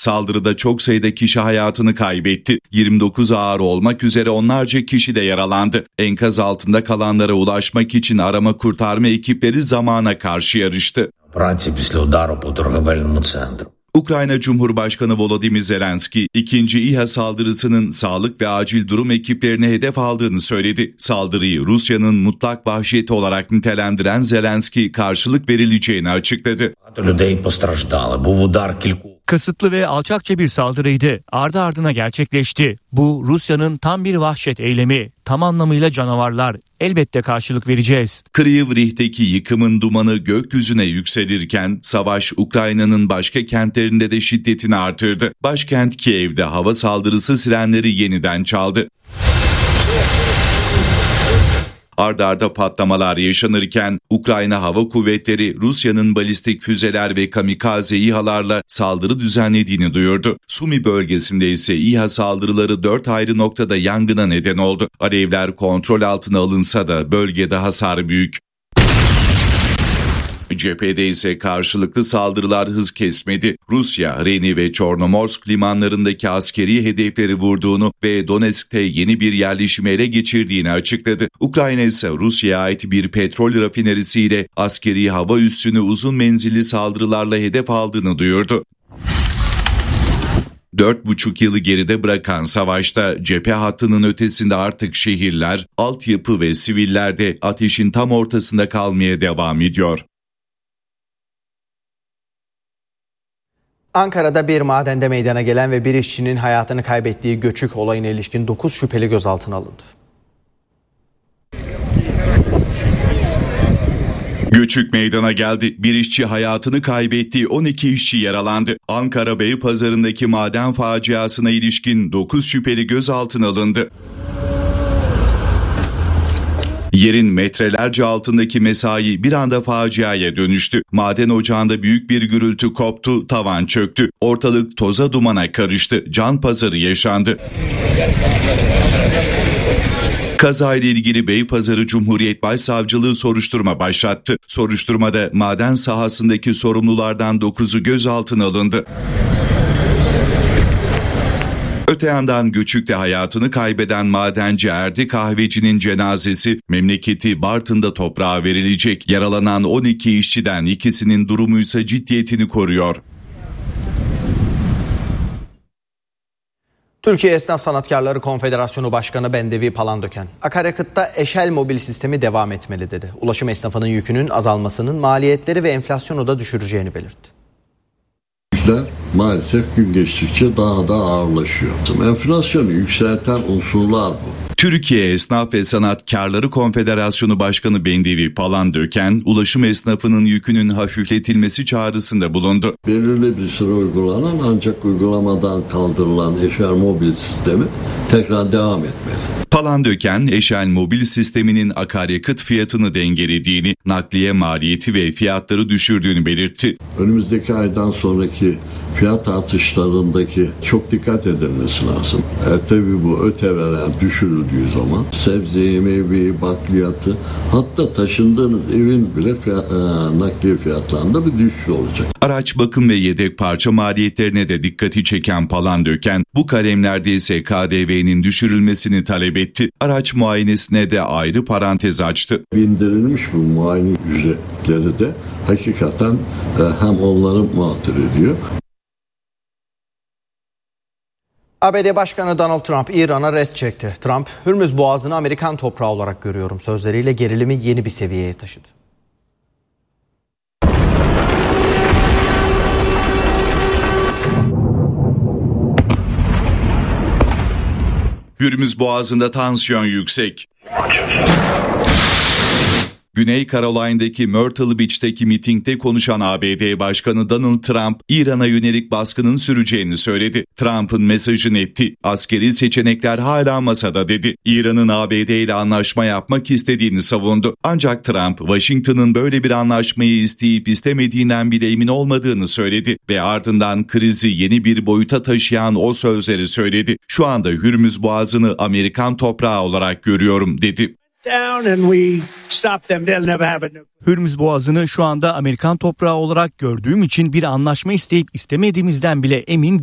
Saldırıda çok sayıda kişi hayatını kaybetti. 29 ağır olmak üzere onlarca kişi de yaralandı. Enkaz altında kalanlara ulaşmak için arama kurtarma ekipleri zamana karşı yarıştı. Ukrayna Cumhurbaşkanı Volodymyr Zelenski, ikinci İHA saldırısının sağlık ve acil durum ekiplerine hedef aldığını söyledi. Saldırıyı Rusya'nın mutlak vahşeti olarak nitelendiren Zelenski, karşılık verileceğini açıkladı. Kasıtlı ve alçakça bir saldırıydı. Ardı ardına gerçekleşti. Bu Rusya'nın tam bir vahşet eylemi. Tam anlamıyla canavarlar. Elbette karşılık vereceğiz. Kryvyi Rih'teki yıkımın dumanı gökyüzüne yükselirken savaş Ukrayna'nın başka kentlerinde de şiddetini artırdı. Başkent Kiev'de hava saldırısı sirenleri yeniden çaldı. Arda arda patlamalar yaşanırken Ukrayna Hava Kuvvetleri Rusya'nın balistik füzeler ve kamikaze İHA'larla saldırı düzenlediğini duyurdu. Sumi bölgesinde ise İHA saldırıları 4 ayrı noktada yangına neden oldu. Alevler kontrol altına alınsa da bölgede hasar büyük. Cephede ise karşılıklı saldırılar hız kesmedi. Rusya, Reni ve Çornomorsk limanlarındaki askeri hedefleri vurduğunu ve Donetsk'te yeni bir yerleşimi ele geçirdiğini açıkladı. Ukrayna ise Rusya'ya ait bir petrol rafinerisiyle askeri hava üssünü uzun menzilli saldırılarla hedef aldığını duyurdu. 4,5 yılı geride bırakan savaşta cephe hattının ötesinde artık şehirler, altyapı ve siviller de ateşin tam ortasında kalmaya devam ediyor. Ankara'da bir madende meydana gelen ve bir işçinin hayatını kaybettiği göçük olayına ilişkin 9 şüpheli gözaltına alındı. Göçük meydana geldi. Bir işçi hayatını kaybetti, 12 işçi yaralandı. Ankara Beypazarı'ndaki maden faciasına ilişkin 9 şüpheli gözaltına alındı. Yerin metrelerce altındaki mesai bir anda faciaya dönüştü. Maden ocağında büyük bir gürültü koptu, tavan çöktü. Ortalık toza dumana karıştı. Can pazarı yaşandı. Kazayla ilgili Beypazarı Cumhuriyet Başsavcılığı soruşturma başlattı. Soruşturmada maden sahasındaki sorumlulardan 9'u gözaltına alındı. Öte yandan Göçük'te hayatını kaybeden madenci Erdi Kahveci'nin cenazesi memleketi Bartın'da toprağa verilecek. Yaralanan 12 işçiden ikisinin durumu ise ciddiyetini koruyor. Türkiye Esnaf Sanatkarları Konfederasyonu Başkanı Bendevi Palandöken, akaryakıtta eşel mobil sistemi devam etmeli dedi. Ulaşım esnafının yükünün azalmasının maliyetleri ve enflasyonu da düşüreceğini belirtti. Maalesef gün geçtikçe daha da ağırlaşıyor. Enflasyonu yükselten unsurlar bu. Türkiye Esnaf ve Sanatkarları Konfederasyonu Başkanı Bendevi Palandöken, ulaşım esnafının yükünün hafifletilmesi çağrısında bulundu. Belirli bir süre uygulanan ancak uygulamadan kaldırılan eşel mobil sistemi tekrar devam etmeli. Palandöken, eşel mobil sisteminin akaryakıt fiyatını dengelediğini, nakliye maliyeti ve fiyatları düşürdüğünü belirtti. Önümüzdeki aydan sonraki fiyat artışlarındaki çok dikkat edilmesi lazım. Tabii bu ÖTV'ler düşürüldüğü zaman sebzeyi, meyveyi, bakliyatı, hatta taşındığınız evin bile nakliye fiyatlarında bir düşüş olacak. Araç bakım ve yedek parça maliyetlerine de dikkati çeken Palandöken, bu kalemlerde ise KDV'nin düşürülmesini talep etti. Araç muayenesine de ayrı parantez açtı. İndirilmiş bu muayene ücretleri de hakikaten hem onları mağdur ediyor. ABD Başkanı Donald Trump İran'a rest çekti. Trump, Hürmüz Boğazı'nı Amerikan toprağı olarak görüyorum sözleriyle gerilimi yeni bir seviyeye taşıdı. Hürmüz Boğazı'nda tansiyon yüksek. Güney Carolina'daki Myrtle Beach'teki mitingde konuşan ABD Başkanı Donald Trump, İran'a yönelik baskının süreceğini söyledi. Trump'ın mesajı netti. Askeri seçenekler hala masada dedi. İran'ın ABD ile anlaşma yapmak istediğini savundu. Ancak Trump, Washington'ın böyle bir anlaşmayı isteyip istemediğinden bile emin olmadığını söyledi ve ardından krizi yeni bir boyuta taşıyan o sözleri söyledi. Şu anda Hürmüz Boğazı'nı Amerikan toprağı olarak görüyorum dedi. Hürmüz Boğazı'nı şu anda Amerikan toprağı olarak gördüğüm için bir anlaşma isteyip istemediğimizden bile emin